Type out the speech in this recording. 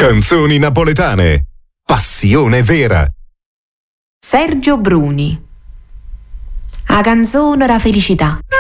Canzoni napoletane. Passione vera. Sergio Bruni. A canzone la felicità.